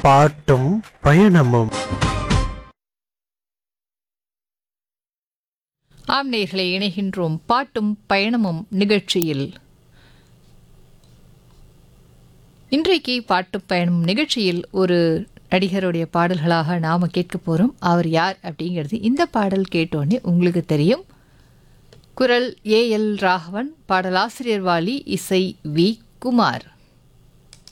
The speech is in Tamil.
பாட்டும் பயணமும். ஆம் நேயர்களே, இணைகின்றோம் பாட்டும் பயணமும் நிகழ்ச்சியில். இன்றைக்கு பாட்டும் பயணமும் நிகழ்ச்சியில் ஒரு நடிகருடைய பாடல்களாக நாம கேட்க போறோம். அவர் யார் அப்படிங்கிறது இந்த பாடல் கேட்டோன்னே உங்களுக்கு தெரியும். குரல் ஏ.எல். ராகவன், பாடலாசிரியர் வாலி, இசை வி. குமார்.